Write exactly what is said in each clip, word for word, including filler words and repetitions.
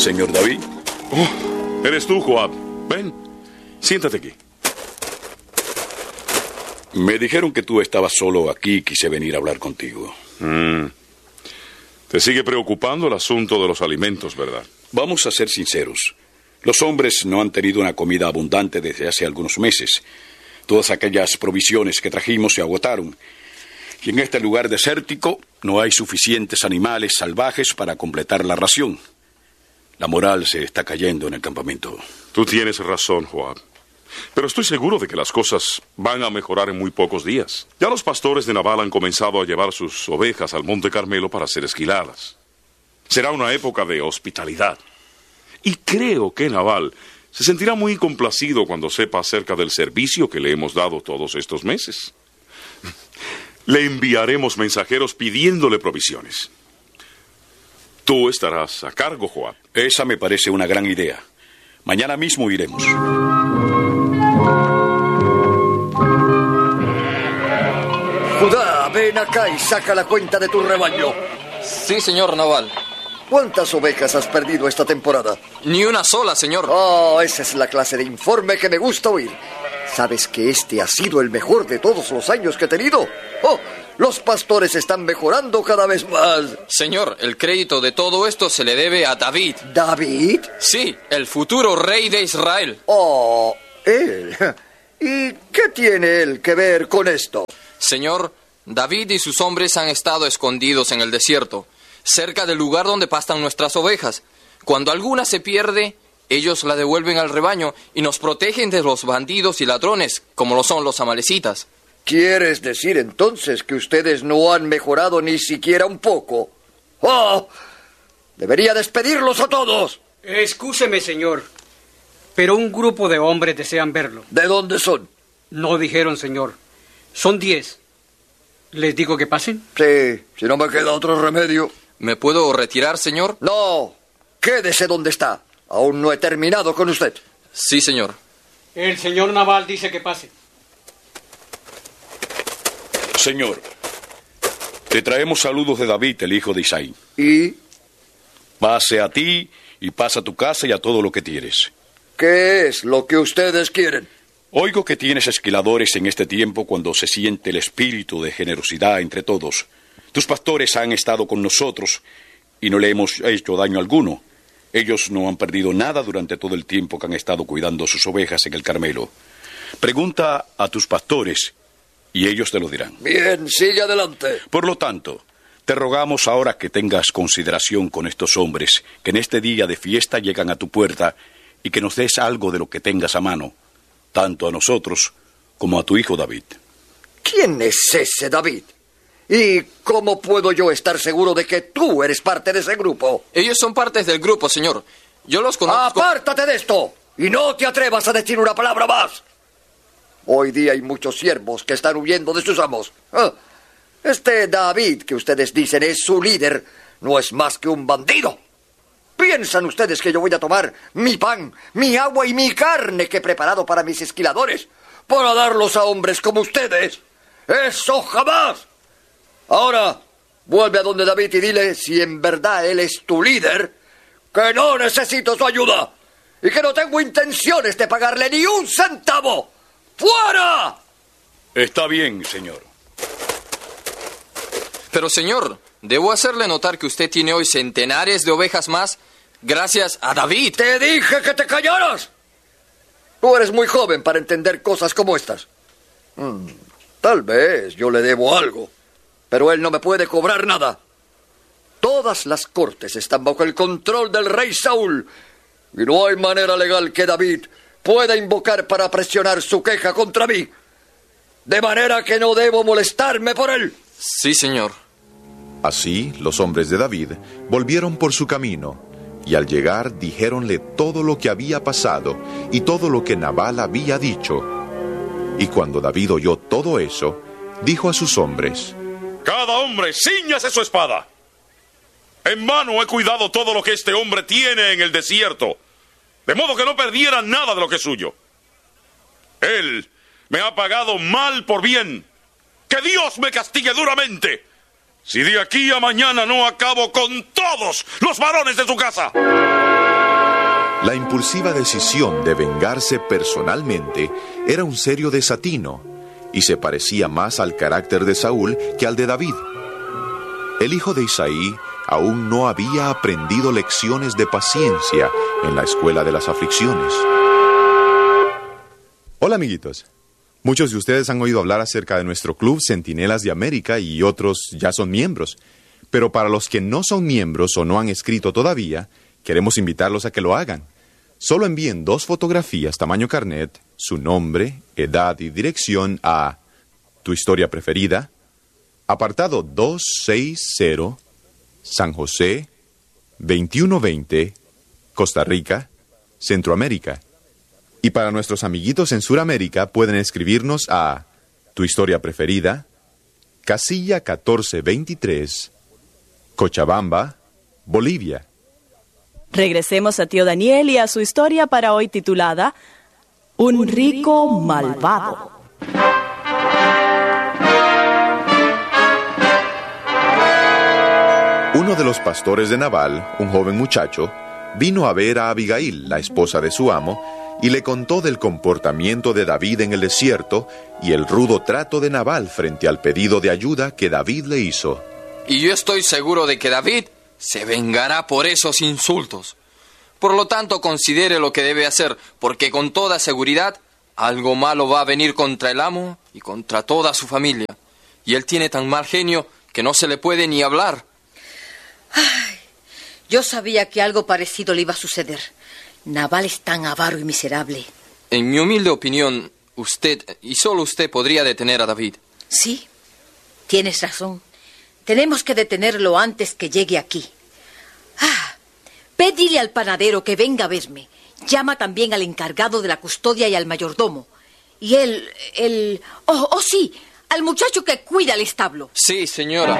señor David. Oh, eres tú, Joab. Ven, siéntate aquí. Me dijeron que tú estabas solo aquí y quise venir a hablar contigo. Mm. Te sigue preocupando el asunto de los alimentos, ¿verdad? Vamos a ser sinceros. Los hombres no han tenido una comida abundante desde hace algunos meses. Todas aquellas provisiones que trajimos se agotaron. Y en este lugar desértico no hay suficientes animales salvajes para completar la ración. La moral se está cayendo en el campamento. Tú tienes razón, Joab. Pero estoy seguro de que las cosas van a mejorar en muy pocos días. Ya los pastores de Nabal han comenzado a llevar sus ovejas al Monte Carmelo para ser esquiladas. Será una época de hospitalidad. Y creo que Nabal se sentirá muy complacido cuando sepa acerca del servicio que le hemos dado todos estos meses. Le enviaremos mensajeros pidiéndole provisiones. Tú estarás a cargo, Joab. Esa me parece una gran idea. Mañana mismo iremos. Judá, ven acá y saca la cuenta de tu rebaño. Sí, señor Nabal. ¿Cuántas ovejas has perdido esta temporada? Ni una sola, señor. Oh, esa es la clase de informe que me gusta oír. ¿Sabes que este ha sido el mejor de todos los años que he tenido? Oh, los pastores están mejorando cada vez más. Señor, el crédito de todo esto se le debe a David. ¿David? Sí, el futuro rey de Israel. Oh, él. ¿Y qué tiene él que ver con esto? Señor, David y sus hombres han estado escondidos en el desierto, cerca del lugar donde pastan nuestras ovejas. Cuando alguna se pierde, ellos la devuelven al rebaño y nos protegen de los bandidos y ladrones, como lo son los amalecitas. ¿Quieres decir entonces que ustedes no han mejorado ni siquiera un poco? ¡Oh! Debería despedirlos a todos. Excúseme, señor, pero un grupo de hombres desean verlo. ¿De dónde son? No dijeron, señor. Son diez. ¿Les digo que pasen? Sí, si no me queda otro remedio. ¿Me puedo retirar, señor? No, quédese donde está. Aún no he terminado con usted. Sí, señor. El señor Nabal dice que pase. Señor, te traemos saludos de David, el hijo de Isaí. ¿Y Pase a ti y pasa a tu casa y a todo lo que tienes. qué es lo que ustedes quieren? Oigo que tienes esquiladores en este tiempo cuando se siente el espíritu de generosidad entre todos. Tus pastores han estado con nosotros y no le hemos hecho daño alguno. Ellos no han perdido nada durante todo el tiempo que han estado cuidando sus ovejas en el Carmelo. Pregunta a tus pastores y ellos te lo dirán. Bien, sigue adelante. Por lo tanto, te rogamos ahora que tengas consideración con estos hombres, que en este día de fiesta llegan a tu puerta y que nos des algo de lo que tengas a mano, tanto a nosotros como a tu hijo David. ¿Quién es ese David? ¿Y cómo puedo yo estar seguro de que tú eres parte de ese grupo? Ellos son partes del grupo, señor. Yo los conozco. ¡Apártate de esto! Y no te atrevas a decir una palabra más. Hoy día hay muchos siervos que están huyendo de sus amos. Ah, este David que ustedes dicen es su líder no es más que un bandido. ¿Piensan ustedes que yo voy a tomar mi pan, mi agua y mi carne que he preparado para mis esquiladores para darlos a hombres como ustedes? ¡Eso jamás! Ahora, vuelve a donde David y dile si en verdad él es tu líder, que no necesito su ayuda y que no tengo intenciones de pagarle ni un centavo. ¡Fuera! Está bien, señor. Pero, señor, debo hacerle notar que usted tiene hoy centenares de ovejas más gracias a David. ¡Te dije que te callaras! Tú eres muy joven para entender cosas como estas. Hmm, tal vez yo le debo algo, pero él no me puede cobrar nada. Todas las cortes están bajo el control del rey Saúl y no hay manera legal que David pueda invocar para presionar su queja contra mí. De manera que no debo molestarme por él. Sí, señor. Así los hombres de David volvieron por su camino, y al llegar dijéronle todo lo que había pasado y todo lo que Nabal había dicho. Y cuando David oyó todo eso, dijo a sus hombres: Cada hombre, cíñase su espada. En vano he cuidado todo lo que este hombre tiene en el desierto, de modo que no perdiera nada de lo que es suyo. Él me ha pagado mal por bien. ¡Que Dios me castigue duramente! si de aquí a mañana no acabo con todos los varones de su casa. La impulsiva decisión de vengarse personalmente era un serio desatino y se parecía más al carácter de Saúl que al de David. El hijo de Isaí aún no había aprendido lecciones de paciencia en la escuela de las aflicciones. Hola, amiguitos. Muchos de ustedes han oído hablar acerca de nuestro club Centinelas de América y otros ya son miembros. Pero para los que no son miembros o no han escrito todavía, queremos invitarlos a que lo hagan. Solo envíen dos fotografías tamaño carnet, su nombre, edad y dirección a Tu Historia Preferida, apartado doscientos sesenta, San José, veintiuno veinte, Costa Rica, Centroamérica. Y para nuestros amiguitos en Sudamérica pueden escribirnos a Tu Historia Preferida, casilla catorce veintitrés, Cochabamba, Bolivia. Regresemos a tío Daniel y a su historia para hoy titulada Un rico malvado. Uno de los pastores de Nabal, un joven muchacho, vino a ver a Abigail, la esposa de su amo, y le contó del comportamiento de David en el desierto y el rudo trato de Nabal frente al pedido de ayuda que David le hizo. Y yo estoy seguro de que David se vengará por esos insultos. Por lo tanto, considere lo que debe hacer, porque con toda seguridad algo malo va a venir contra el amo y contra toda su familia. Y él tiene tan mal genio que no se le puede ni hablar. Ay, yo sabía que algo parecido le iba a suceder. Nabal es tan avaro y miserable. En mi humilde opinión, usted, y solo usted, podría detener a David. Sí, tienes razón. Tenemos que detenerlo antes que llegue aquí. Ah, pedile al panadero que venga a verme. Llama también al encargado de la custodia y al mayordomo. Y él, el... Oh, oh, sí, al muchacho que cuida el establo. Sí, señora.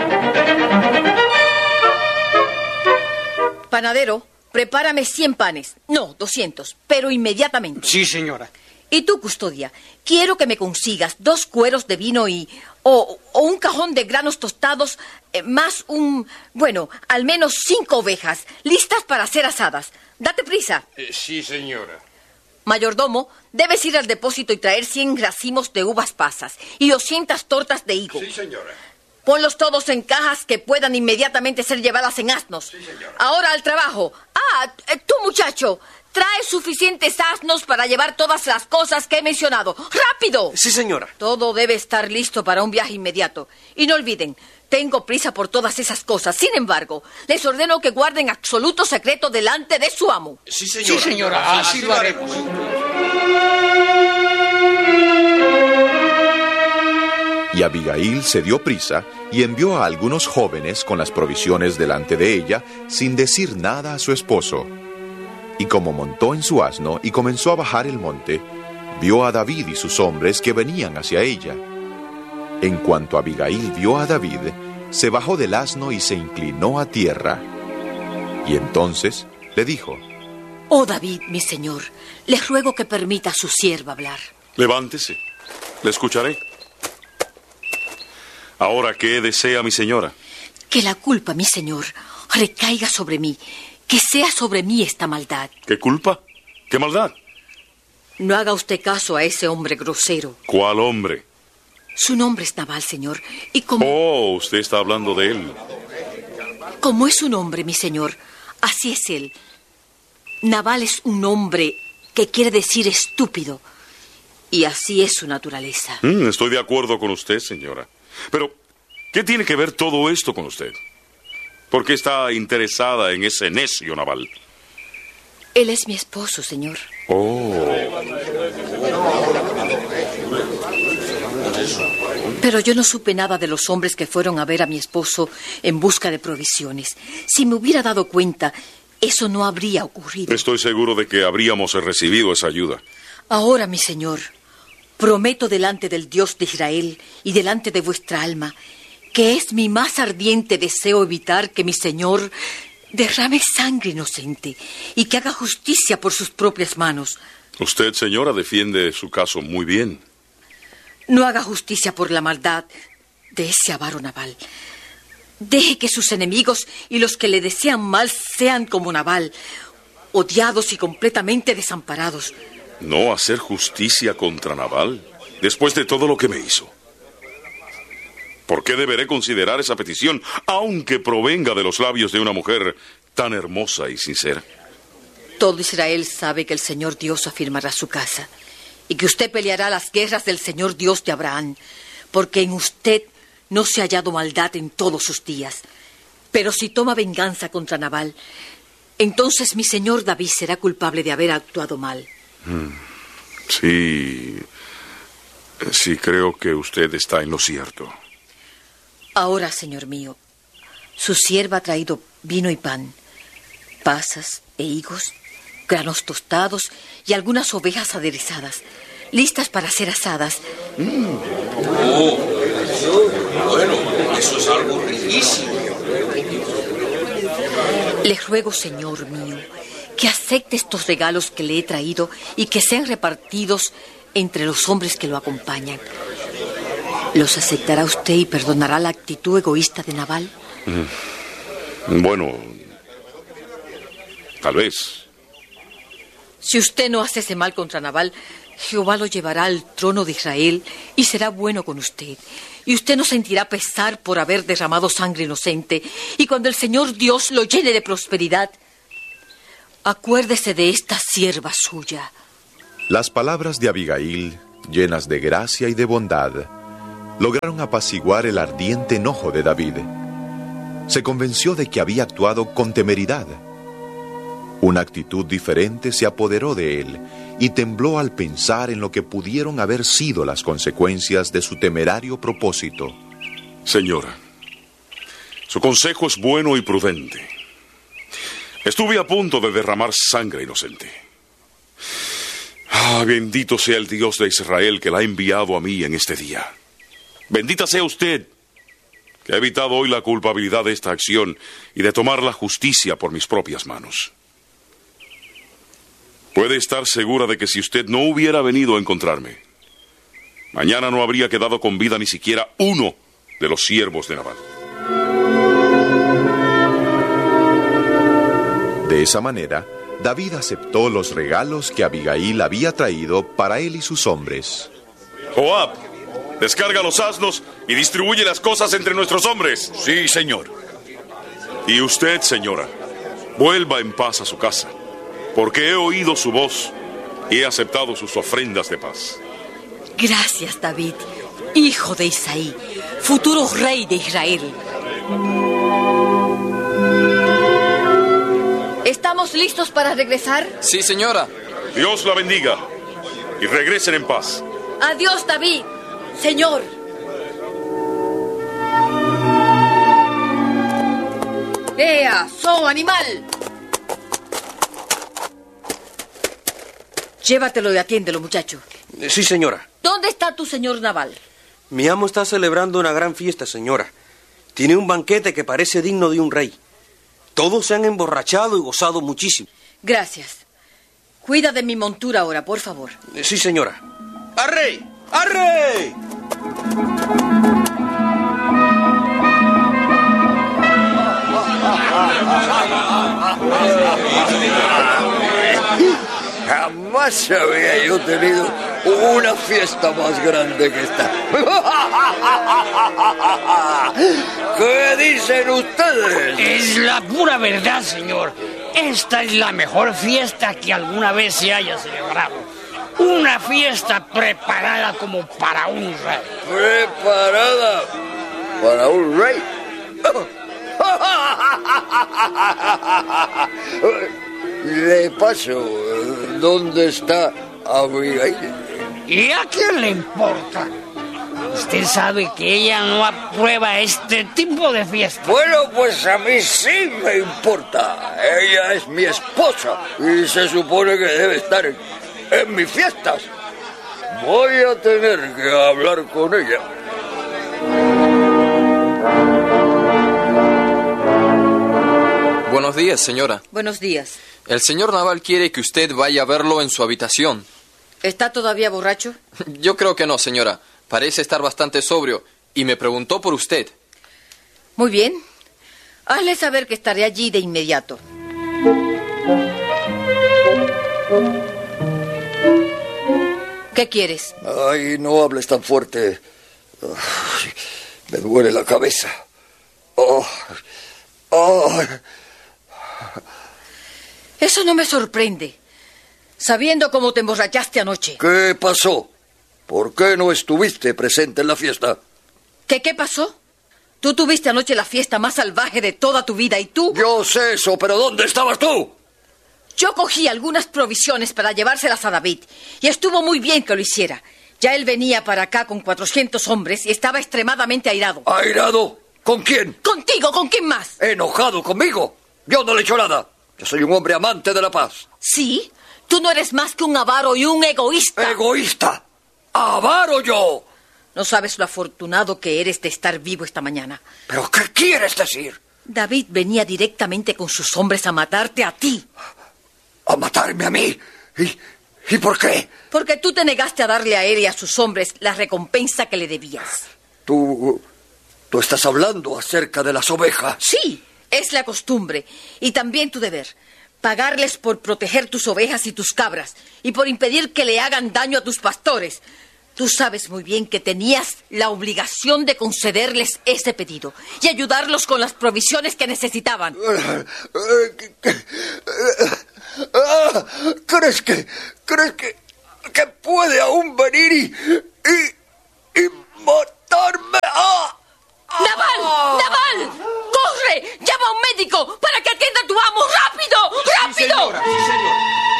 Panadero, prepárame cien panes. No, doscientos, pero inmediatamente. Sí, señora. Y tú, custodia, quiero que me consigas dos cueros de vino y... O, o un cajón de granos tostados, eh, más un... Bueno, al menos cinco ovejas, listas para ser asadas. Date prisa. Eh, sí, señora. Mayordomo, debes ir al depósito y traer cien racimos de uvas pasas y doscientas tortas de higo. Sí, señora. Ponlos todos en cajas que puedan inmediatamente ser llevadas en asnos. Sí, señora. Ahora al trabajo. Ah, tú, muchacho, trae suficientes asnos para llevar todas las cosas que he mencionado. ¡Rápido! Sí, señora. Todo debe estar listo para un viaje inmediato. Y no olviden, tengo prisa por todas esas cosas. Sin embargo, les ordeno que guarden absoluto secreto delante de su amo. Sí, señora. Sí, señora, así lo haremos. Y Abigail se dio prisa y envió a algunos jóvenes con las provisiones delante de ella, sin decir nada a su esposo. Y como montó en su asno y comenzó a bajar el monte, vio a David y sus hombres que venían hacia ella. En cuanto Abigail vio a David, se bajó del asno y se inclinó a tierra. Y entonces le dijo: Oh, David, mi señor, les ruego que permita a su sierva hablar. Levántese, le escucharé. Ahora, ¿qué desea mi señora? Que la culpa, mi señor, recaiga sobre mí. Que sea sobre mí esta maldad. ¿Qué culpa? ¿Qué maldad? No haga usted caso a ese hombre grosero. ¿Cuál hombre? Su nombre es Nabal, señor. Y como... Oh, usted está hablando de él. Como es un hombre, mi señor, así es él. Nabal es un hombre que quiere decir estúpido. Y así es su naturaleza. Mm, estoy de acuerdo con usted, señora. Pero, ¿qué tiene que ver todo esto con usted? ¿Por qué está interesada en ese necio Nabal? Él es mi esposo, señor. Oh. Pero yo no supe nada de los hombres que fueron a ver a mi esposo en busca de provisiones. Si me hubiera dado cuenta, eso no habría ocurrido. Estoy seguro de que habríamos recibido esa ayuda. Ahora, mi señor, prometo delante del Dios de Israel y delante de vuestra alma que es mi más ardiente deseo evitar que mi señor derrame sangre inocente y que haga justicia por sus propias manos. Usted, señora, defiende su caso muy bien. No haga justicia por la maldad de ese avaro Nabal. Deje que sus enemigos y los que le desean mal sean como Nabal, odiados y completamente desamparados. ¿No hacer justicia contra Nabal después de todo lo que me hizo? ¿Por qué deberé considerar esa petición, aunque provenga de los labios de una mujer tan hermosa y sincera? Todo Israel sabe que el Señor Dios afirmará su casa y que usted peleará las guerras del Señor Dios de Abraham, porque en usted no se ha hallado maldad en todos sus días. Pero si toma venganza contra Nabal, entonces mi señor David será culpable de haber actuado mal. Sí, sí creo que usted está en lo cierto. Ahora, señor mío, su sierva ha traído vino y pan, pasas e higos, granos tostados y algunas ovejas aderezadas, listas para ser asadas. Mm. Oh, bueno, eso es algo riquísimo. Le ruego, señor mío, que acepte estos regalos que le he traído y que sean repartidos entre los hombres que lo acompañan. ¿Los aceptará usted y perdonará la actitud egoísta de Nabal? Mm. Bueno, tal vez. Si usted no hace ese mal contra Nabal, Jehová lo llevará al trono de Israel y será bueno con usted. Y usted no sentirá pesar por haber derramado sangre inocente. Y cuando el Señor Dios lo llene de prosperidad, acuérdese de esta sierva suya. Las palabras de Abigail, llenas de gracia y de bondad, lograron apaciguar el ardiente enojo de David. Se convenció de que había actuado con temeridad. Una actitud diferente se apoderó de él y tembló al pensar en lo que pudieron haber sido las consecuencias de su temerario propósito. Señora, su consejo es bueno y prudente. Estuve a punto de derramar sangre inocente. Ah, bendito sea el Dios de Israel que la ha enviado a mí en este día. Bendita sea usted, que ha evitado hoy la culpabilidad de esta acción y de tomar la justicia por mis propias manos. Puede estar segura de que si usted no hubiera venido a encontrarme, mañana no habría quedado con vida ni siquiera uno de los siervos de Nabal. De esa manera, David aceptó los regalos que Abigail había traído para él y sus hombres. Joab, descarga los asnos y distribuye las cosas entre nuestros hombres. Sí, señor. Y usted, señora, vuelva en paz a su casa, porque he oído su voz y he aceptado sus ofrendas de paz. Gracias, David, hijo de Isaí, futuro rey de Israel. ¿Estamos listos para regresar? Sí, señora. Dios la bendiga y regresen en paz. Adiós, David, señor. ¡Ea, so animal! Llévatelo y atiéndelo, muchacho. Sí, señora. ¿Dónde está tu señor Nabal? Mi amo está celebrando una gran fiesta, señora. Tiene un banquete que parece digno de un rey. Todos se han emborrachado y gozado muchísimo. Gracias. Cuida de mi montura ahora, por favor. Sí, señora. ¡Arre! ¡Arre! Jamás había yo tenido una fiesta más grande que esta. ¿Qué dicen ustedes? Es la pura verdad, señor. Esta es la mejor fiesta que alguna vez se haya celebrado. Una fiesta preparada como para un rey. ¿Preparada para un rey? De paso, ¿dónde está Abigail? ¿Y a quién le importa? Usted sabe que ella no aprueba este tipo de fiesta. Bueno, pues a mí sí me importa. Ella es mi esposa y se supone que debe estar en, en mis fiestas. Voy a tener que hablar con ella. Buenos días, señora. Buenos días. El señor Nabal quiere que usted vaya a verlo en su habitación. ¿Está todavía borracho? Yo creo que no, señora. Parece estar bastante sobrio y me preguntó por usted. Muy bien, Hazle saber que estaré allí de inmediato. ¿Qué quieres? Ay, no hables tan fuerte. Ay, me duele la cabeza. Oh, oh. Eso no me sorprende, sabiendo cómo te emborrachaste anoche. ¿Qué pasó? ¿Por qué no estuviste presente en la fiesta? ¿Qué qué pasó? Tú tuviste anoche la fiesta más salvaje de toda tu vida, ¿y tú? Yo sé eso, pero ¿dónde estabas tú? Yo cogí algunas provisiones para llevárselas a David, y estuvo muy bien que lo hiciera. Ya él venía para acá con cuatrocientos hombres y estaba extremadamente airado. ¿Airado? ¿Con quién? Contigo, ¿con quién más? ¿Enojado conmigo? Yo no le he hecho nada. Yo soy un hombre amante de la paz. ¿Sí? Tú no eres más que un avaro y un egoísta. ¿Egoísta? ¿Avaro yo? No sabes lo afortunado que eres de estar vivo esta mañana. ¿Pero qué quieres decir? David venía directamente con sus hombres a matarte a ti. ¿A matarme a mí? ¿Y, y por qué? Porque tú te negaste a darle a él y a sus hombres la recompensa que le debías. Tú... tú estás hablando acerca de las ovejas. Sí, es la costumbre y también tu deber. Pagarles por proteger tus ovejas y tus cabras y por impedir que le hagan daño a tus pastores. Tú sabes muy bien que tenías la obligación de concederles ese pedido y ayudarlos con las provisiones que necesitaban. ¿Crees que... crees que... que puede aún venir y... y... y matarme? ¡Ah! ¡Naval! ¡Naval! ¡Corre! ¡Llama a un médico para que atienda a tu amo! ¡Rápido! ¡Rápido! Sí, señora, sí, señora.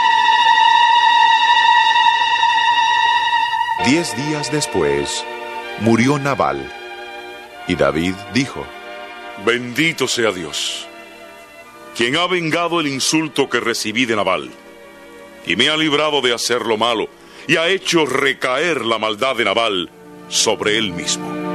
Diez días después, murió Nabal. Y David dijo: Bendito sea Dios, quien ha vengado el insulto que recibí de Nabal, y me ha librado de hacer lo malo, y ha hecho recaer la maldad de Nabal sobre él mismo.